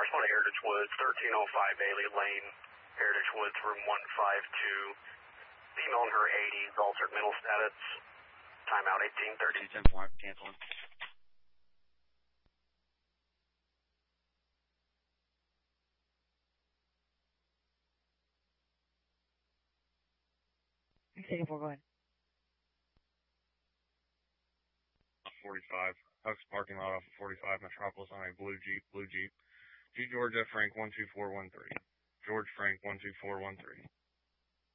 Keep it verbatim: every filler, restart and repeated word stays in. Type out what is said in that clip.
respond to Heritage Woods, thirteen oh five Bailey Lane, Heritage Woods, room one five two. Female in her eighties, altered mental status. Timeout eighteen thirty. ten four, canceling. ten four, go ahead. forty-five. Huck's parking lot off of forty-five, Metropolis on a blue Jeep, blue Jeep. G Georgia, Frank one two four one three. George Frank one two four one three.